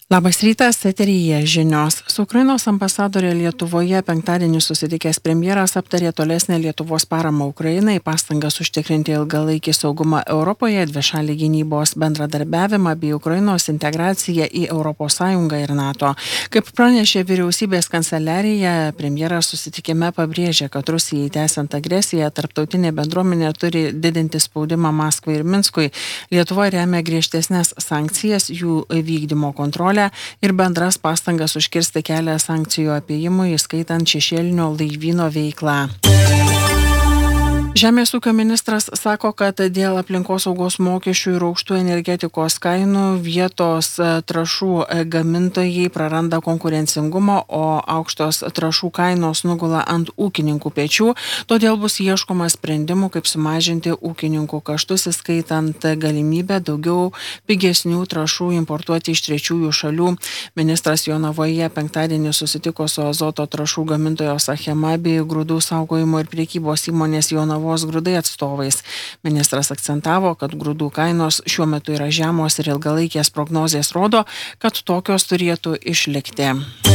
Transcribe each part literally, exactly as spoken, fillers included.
Labas rytas, eteryje žinios. Su Ukrainos ambasadorė Lietuvoje penktadienį susitikęs premjeras aptarė tolesnę Lietuvos paramą Ukrainai, pastangas užtikrinti ilgalaikį saugumą Europoje, dvišalį gynybos bendradarbiavimą bei Ukrainos integraciją į Europos Sąjungą ir NATO. Kaip pranešė vyriausybės kanceliarija, premjeras susitikime pabrėžė, kad Rusijai tęsiant agresiją, tarptautinė bendruomenė turi didinti spaudimą Maskvai ir Minskui. Lietuva remia griežtesnės sankcijas, jų vykdymo kontrolę ir bendras pastangas užkirsti kelią sankcijų apėjimui, įskaitant šešėlinio laivyno veiklą. Žemės ūkio ministras sako, kad dėl aplinkosaugos mokesčių ir aukštų energetikos kainų vietos trąšų gamintojai praranda konkurencingumą, o aukštos trąšų kainos nugula ant ūkininkų pečių, todėl bus ieškoma sprendimų, kaip sumažinti ūkininkų kaštus, įskaitant galimybę daugiau pigesnių trąšų importuoti iš trečiųjų šalių. Ministras Jonavoje penktadienį susitiko su azoto trąšų gamintojos Achema bei grūdų saugojimo ir priekybos įmonės Jonavoje grūdai atstovais. Ministras akcentavo, kad grūdų kainos šiuo metu yra žemos ir ilgalaikės prognozės rodo, kad tokios turėtų išlikti.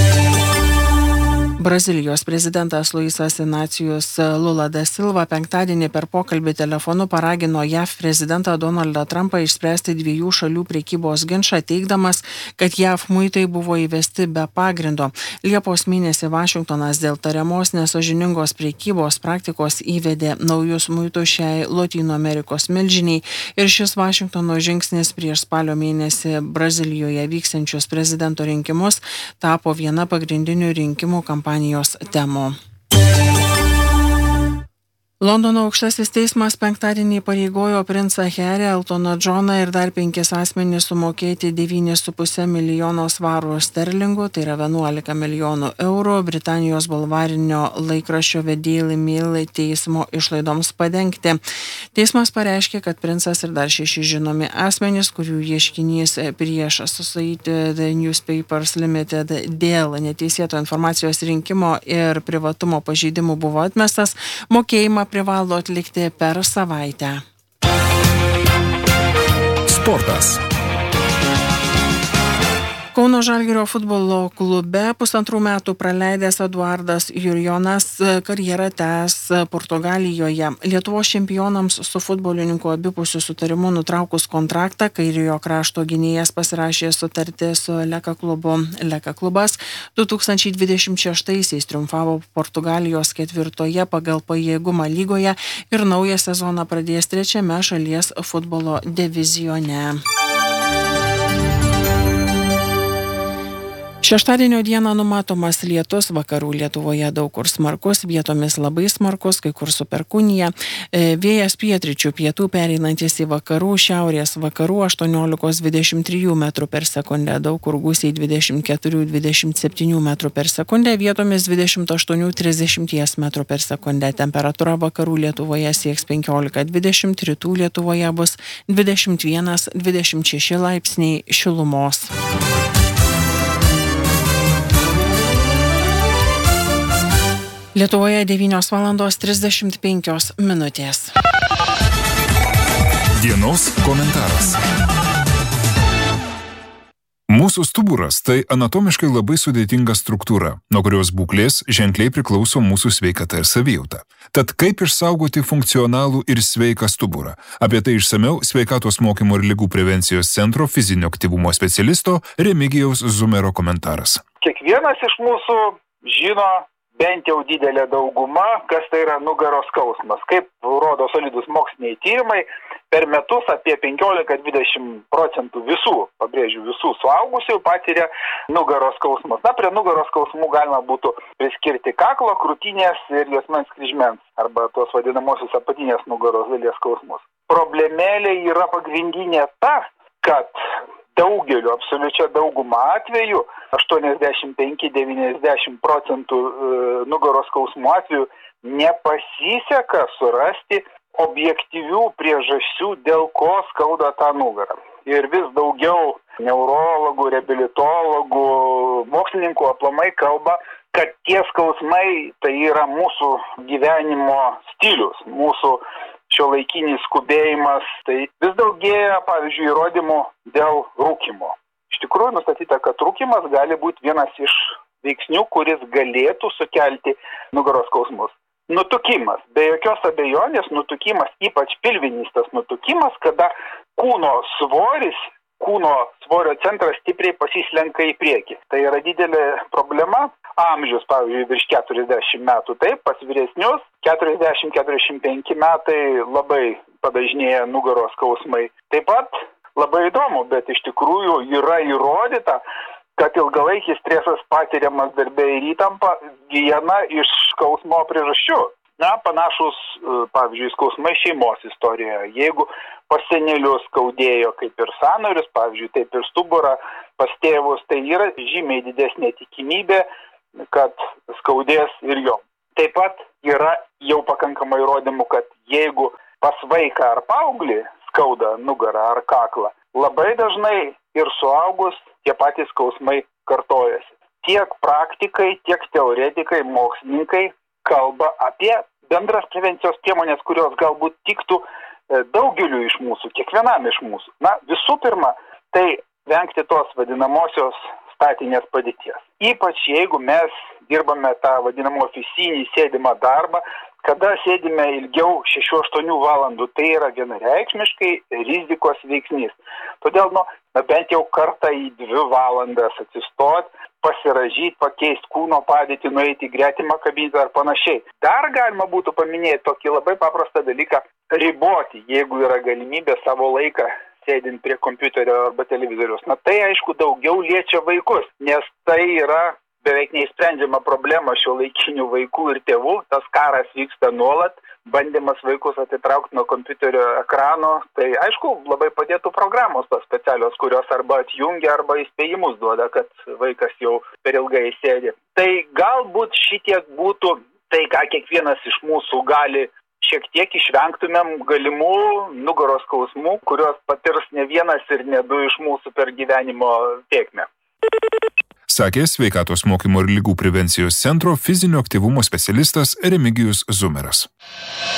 Brazilijos prezidentas Luisas Inacijus Lula da Silva penktadienį per pokalbį telefonu paragino J A V prezidentą Donaldą Trumpą išspręsti dviejų šalių prekybos ginčą, teigdamas, kad J A V muitai buvo įvesti be pagrindo. Liepos mėnesį Vašingtonas dėl tariamos nesąžiningos prekybos praktikos įvedė naujus muitus šiai Lotynų Amerikos milžiniai ir šis Vašingtono žingsnis prieš spalio mėnesį Brazilijoje vyksiančius prezidento rinkimus tapo viena pagrindinių rinkimų kampanijos temų. Londono aukštasis teismas penktadienį pareigojo princą Harry, Eltoną Džoną ir dar penkis asmenys sumokėti devynis su puse milijono svarų sterlingų, tai yra vienuolika milijonų eurų, Britanijos bulvarinio laikraščio The Daily Mail teismo išlaidoms padengti. Teismas pareiškė, kad princas ir dar šeši žinomi asmenys, kurių ieškinys prieš Associated Newspapers Limited dėl neteisėto informacijos rinkimo ir privatumo pažeidimų buvo atmestas, mokėjimą privalo atlikti per savaitę. Sportas. Kauno Žalgirio futbolo klube pusantrų metų praleidęs Eduardas Jurjonas karjerą tęs Portugalijoje. Lietuvos čempionams su futbolininku abipusiu sutarimu nutraukus kontraktą, kairiojo krašto gynėjas pasirašė sutartį su Leka klubu. Leka klubas du tūkstančiai dvidešimt šeštaisiais triumfavo Portugalijos ketvirtoje pagal pajėgumą lygoje ir naują sezoną pradės trečiame šalies futbolo divizione. Šeštadienio dieną numatomas lietus, vakarų Lietuvoje daug kur smarkus, vietomis labai smarkus, kai kur su perkūnija. Vėjas pietryčių pietų pereinantis į vakarų, šiaurės vakarų aštuoniolika dvidešimt trijų metrų per sekundę, daug kur gūsiai dvidešimt keturi dvidešimt septyni metrų per sekundę, vietomis dvidešimt aštuoni trisdešimt metrų per sekundę. Temperatūra vakarų Lietuvoje sieks penkiolika dvidešimt, rytų Lietuvoje bus dvidešimt vienas dvidešimt šeši laipsniai šilumos. Lietuvoje devynios valandos trisdešimt penkios minutės. Dienos komentaras. Mūsų stuburas tai anatomiškai labai sudėtinga struktūra, nuo kurios būklės ženkliai priklauso mūsų sveikata ir savijauta. Tad kaip išsaugoti funkcionalų ir sveiką stuburą? Apie tai išsamiau Sveikatos mokymo ir ligų prevencijos centro fizinio aktyvumo specialisto Remigijaus Zumero komentaras. Kiekvienas iš mūsų žino, bent jau didelė dauguma, kas tai yra nugaros skausmas. Kaip rodo solidus moksliniai tyrimai, per metus apie penkiolika dvidešimt procentų visų, pabrėžiu, visų suaugusių patiria nugaros skausmus. Na, prie nugaros skausmų galima būtų priskirti kaklo, krūtinės ir juosmens kryžmens, arba tos vadinamosios apatinės nugaros dalies skausmus. Problemėlė yra pagrindinė ta, kad daugeliu, absoliučia dauguma atvejų, aštuoniasdešimt penki devyniasdešimt procentų nugaros skausmų atvejų nepasiseka surasti objektyvių priežasčių, dėl ko skauda tą nugarą. Ir vis daugiau neurologų, reabilitologų, mokslininkų aplamai kalba, kad tie skausmai tai yra mūsų gyvenimo stilius, mūsų šiuolaikinis skubėjimas. Tai vis daugėja, pavyzdžiui, įrodymų dėl rūkymo. Iš iš tikrųjų nustatyta, kad rūkymas gali būti vienas iš veiksnių, kuris galėtų sukelti nugaros skausmus. Nutukimas. Be jokios abejonės nutukimas, ypač pilvinis tas nutukimas, kada kūno svoris, kūno svorio centras stipriai pasislenka į priekį. Tai yra didelė problema. Amžius, pavyzdžiui, virš keturiasdešimt metų, taip, pas vyresnius, keturiasdešimt keturiasdešimt penki metai labai padažnėja nugaros skausmai. Taip pat labai įdomu, bet iš tikrųjų yra įrodyta, kad ilgalaikis stresas patiriamas darbe ir įtampa viena iš skausmo priežasčių. Na, panašus, pavyzdžiui, skausmai šeimos istorijoje. Jeigu pas senelius skaudėjo kaip ir sąnarius, pavyzdžiui, taip ir stuburą, pas tėvus, tai yra žymiai didesnė tikimybė, kad skaudės ir jom. Taip pat yra jau pakankamai įrodymų, kad jeigu pas vaiką ar paauglį skauda nugarą ar kaklą, labai dažnai ir suaugus tie patys skausmai kartojasi. Tiek praktikai, tiek teoretikai, mokslininkai kalba apie bendras prevencijos priemonės, kurios galbūt tiktų daugeliu iš mūsų, kiekvienam iš mūsų. Na, visų pirma, tai vengti tos vadinamosios statinės padėties. Ypač jeigu mes dirbame tą vadinamą ofisinį sėdimą darbą, kada sėdime ilgiau šešių aštuonių valandų, tai yra vienareikšmiškai rizikos veiksnys. Todėl, nu, bent jau kartą į dvi valandas atsistot, pasiražyti, pakeisti kūno padėtį, nueiti į gretimą kabinetą ar panašiai. Dar galima būtų paminėti tokį labai paprastą dalyką – riboti, jeigu yra galimybė savo laiką sėdint prie kompiuterio arba televizoriaus. Na tai aišku daugiau liečia vaikus, nes tai yra beveik neįsprendžiama problema šiuolaikinių vaikų ir tėvų. Tas karas vyksta nuolat, bandymas vaikus atitraukti nuo kompiuterio ekrano. Tai aišku labai padėtų programos tos specialios, kurios arba atjungia, arba įspėjimus duoda, kad vaikas jau per ilgai sėdi. Tai galbūt šitiek būtų tai, ką kiekvienas iš mūsų gali šiek tiek išvengtumėm galimų nugaros skausmų, kurios patirs ne vienas ir ne du iš mūsų per gyvenimo tėkmę. Sakė Sveikatos mokymo ir ligų prevencijos centro fizinio aktyvumo specialistas Remigijus Zumeras.